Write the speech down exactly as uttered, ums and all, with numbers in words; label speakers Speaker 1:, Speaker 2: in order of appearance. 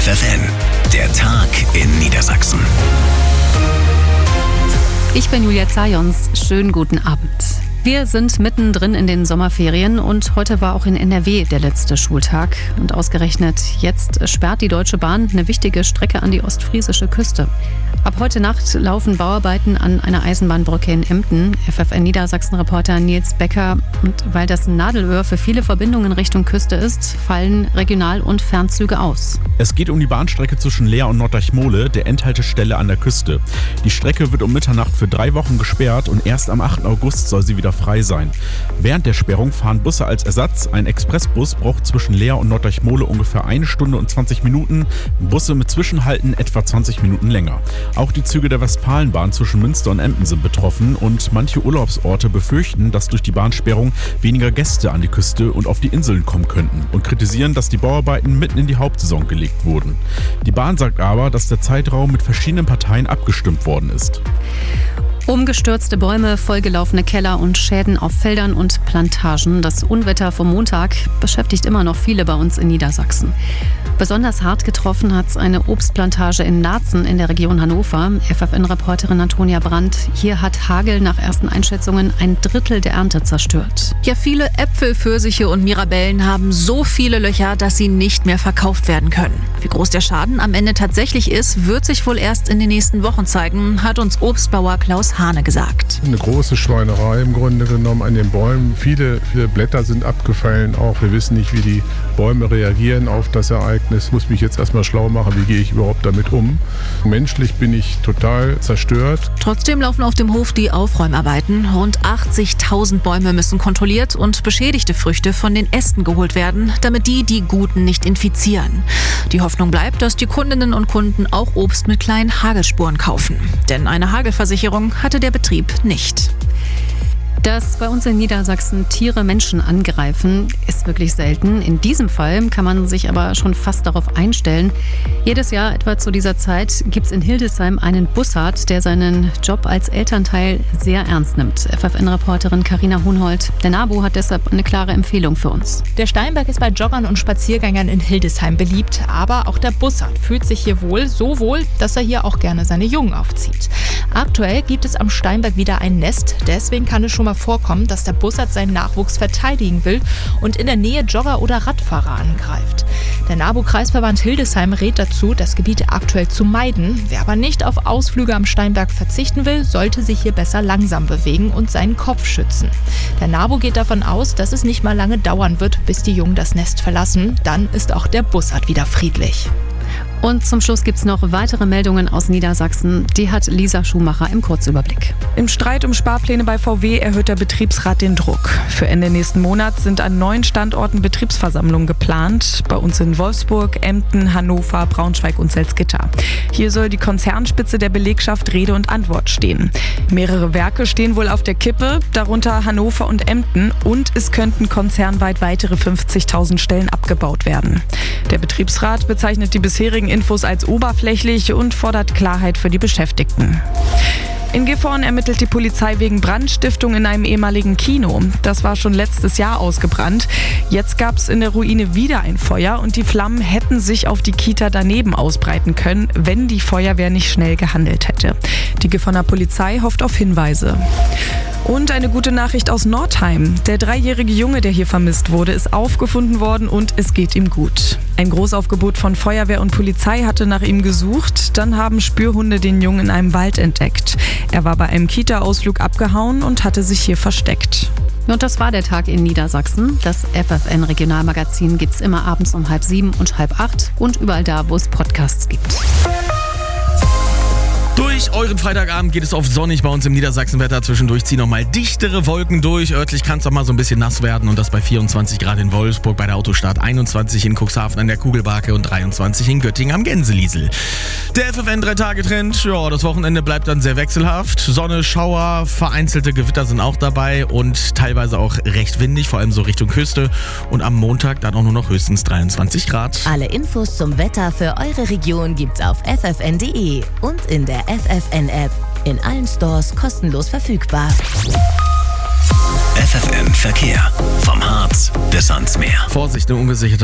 Speaker 1: F F N, der Tag in Niedersachsen.
Speaker 2: Ich bin Julia Zajons. Schönen guten Abend. Wir sind mittendrin in den Sommerferien und heute war auch in N R W der letzte Schultag. Und ausgerechnet jetzt sperrt die Deutsche Bahn eine wichtige Strecke an die ostfriesische Küste. Ab heute Nacht laufen Bauarbeiten an einer Eisenbahnbrücke in Emden. F F N Niedersachsen-Reporter Nils Becker. Und weil das ein Nadelöhr für viele Verbindungen Richtung Küste ist, fallen Regional- und Fernzüge aus.
Speaker 3: Es geht um die Bahnstrecke zwischen Leer und Norddeich-Mohle, der Endhaltestelle an der Küste. Die Strecke wird um Mitternacht für drei Wochen gesperrt und erst am achten August soll sie wieder frei sein. Während der Sperrung fahren Busse als Ersatz. Ein Expressbus braucht zwischen Leer und Norddeich-Mohle ungefähr eine Stunde und zwanzig Minuten. Busse mit Zwischenhalten etwa zwanzig Minuten länger. Auch die Züge der Westfalenbahn zwischen Münster und Emden sind betroffen und manche Urlaubsorte befürchten, dass durch die Bahnsperrung weniger Gäste an die Küste und auf die Inseln kommen könnten und kritisieren, dass die Bauarbeiten mitten in die Hauptsaison gelegt wurden. Die Bahn sagt aber, dass der Zeitraum mit verschiedenen Parteien abgestimmt worden ist.
Speaker 2: Umgestürzte Bäume, vollgelaufene Keller und Schäden auf Feldern und Plantagen. Das Unwetter vom Montag beschäftigt immer noch viele bei uns in Niedersachsen. Besonders hart getroffen hat es eine Obstplantage in Laatzen in der Region Hannover. F F N-Reporterin Antonia Brandt. Hier hat Hagel nach ersten Einschätzungen ein Drittel der Ernte zerstört.
Speaker 4: Ja, viele Äpfel, Pfirsiche und Mirabellen haben so viele Löcher, dass sie nicht mehr verkauft werden können. Wie groß der Schaden am Ende tatsächlich ist, wird sich wohl erst in den nächsten Wochen zeigen, hat uns Obstbauer Klaus Hane gesagt.
Speaker 5: Eine große Schweinerei im Grunde genommen an den Bäumen. Viele, viele Blätter sind abgefallen auch. Wir wissen nicht, wie die Bäume reagieren auf das Ereignis. Ich muss mich jetzt erstmal schlau machen, wie gehe ich überhaupt damit um. Menschlich bin ich total zerstört.
Speaker 4: Trotzdem laufen auf dem Hof die Aufräumarbeiten. Rund achtzigtausend Bäume müssen kontrolliert und beschädigte Früchte von den Ästen geholt werden, damit die die guten nicht infizieren. Die Hoffnung bleibt, dass die Kundinnen und Kunden auch Obst mit kleinen Hagelspuren kaufen. Denn eine Hagelversicherung hatte der Betrieb nicht.
Speaker 2: Dass bei uns in Niedersachsen Tiere Menschen angreifen, ist wirklich selten. In diesem Fall kann man sich aber schon fast darauf einstellen. Jedes Jahr etwa zu dieser Zeit gibt es in Hildesheim einen Bussard, der seinen Job als Elternteil sehr ernst nimmt. F F N-Reporterin Carina Huhnhold. Der NABU hat deshalb eine klare Empfehlung für uns.
Speaker 6: Der Steinberg ist bei Joggern und Spaziergängern in Hildesheim beliebt, aber auch der Bussard fühlt sich hier wohl, so wohl, dass er hier auch gerne seine Jungen aufzieht. Aktuell gibt es am Steinberg wieder ein Nest, deswegen kann es schon mal vorkommen, dass der Bussard seinen Nachwuchs verteidigen will und in der Nähe Jogger oder Radfahrer angreift. Der NABU-Kreisverband Hildesheim rät dazu, das Gebiet aktuell zu meiden. Wer aber nicht auf Ausflüge am Steinberg verzichten will, sollte sich hier besser langsam bewegen und seinen Kopf schützen. Der NABU geht davon aus, dass es nicht mal lange dauern wird, bis die Jungen das Nest verlassen. Dann ist auch der Bussard wieder friedlich.
Speaker 2: Und zum Schluss gibt es noch weitere Meldungen aus Niedersachsen. Die hat Lisa Schumacher im Kurzüberblick.
Speaker 7: Im Streit um Sparpläne bei V W erhöht der Betriebsrat den Druck. Für Ende nächsten Monats sind an neun Standorten Betriebsversammlungen geplant. Bei uns in Wolfsburg, Emden, Hannover, Braunschweig und Salzgitter. Hier soll die Konzernspitze der Belegschaft Rede und Antwort stehen. Mehrere Werke stehen wohl auf der Kippe, darunter Hannover und Emden. Und es könnten konzernweit weitere fünfzigtausend Stellen abgebaut werden. Der Betriebsrat bezeichnet die bisherigen Infos als oberflächlich und fordert Klarheit für die Beschäftigten. In Gifhorn ermittelt die Polizei wegen Brandstiftung in einem ehemaligen Kino. Das war schon letztes Jahr ausgebrannt. Jetzt gab es in der Ruine wieder ein Feuer und die Flammen hätten sich auf die Kita daneben ausbreiten können, wenn die Feuerwehr nicht schnell gehandelt hätte. Die Gifhorner Polizei hofft auf Hinweise. Und eine gute Nachricht aus Nordheim. Der dreijährige Junge, der hier vermisst wurde, ist aufgefunden worden und es geht ihm gut. Ein Großaufgebot von Feuerwehr und Polizei hatte nach ihm gesucht. Dann haben Spürhunde den Jungen in einem Wald entdeckt. Er war bei einem Kita-Ausflug abgehauen und hatte sich hier versteckt.
Speaker 2: Und das war der Tag in Niedersachsen. Das F F N-Regionalmagazin gibt's immer abends um halb sieben und halb acht und überall da, wo es Podcasts gibt.
Speaker 8: Durch euren Freitagabend geht es oft sonnig bei uns im Niedersachsenwetter. Zwischendurch ziehen noch mal dichtere Wolken durch. Örtlich kann es auch mal so ein bisschen nass werden und das bei vierundzwanzig Grad in Wolfsburg, bei der Autostadt einundzwanzig in Cuxhaven an der Kugelbarke und dreiundzwanzig in Göttingen am Gänseliesel. Der F F N drei Tage Trend, ja, das Wochenende bleibt dann sehr wechselhaft. Sonne, Schauer, vereinzelte Gewitter sind auch dabei und teilweise auch recht windig, vor allem so Richtung Küste. Und am Montag dann auch nur noch höchstens dreiundzwanzig Grad.
Speaker 9: Alle Infos zum Wetter für eure Region gibt's auf f f n punkt d e und in der F F N-App. In allen Stores kostenlos verfügbar.
Speaker 1: F F N Verkehr. Vom Harz bis ans Meer.
Speaker 8: Vorsicht, eine ungesicherte